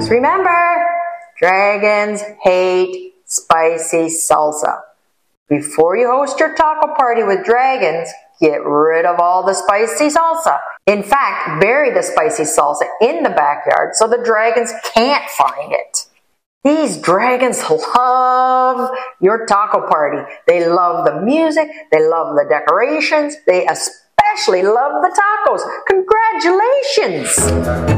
Just remember, dragons hate spicy salsa. Before you host your taco party with dragons, get rid of all the spicy salsa. In fact, bury the spicy salsa in the backyard so the dragons can't find it. These dragons love your taco party. They love the music. They love the decorations. They especially love the tacos. Congratulations!